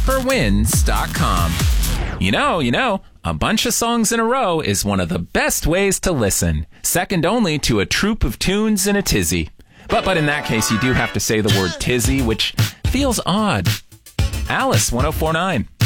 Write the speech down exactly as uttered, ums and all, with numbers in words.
for wins dot com. You know, you know, a bunch of songs in a row is one of the best ways to listen, second only to a troop of tunes in a tizzy. But but in that case, you do have to say the word tizzy, which feels odd. Alice, one oh four point nine.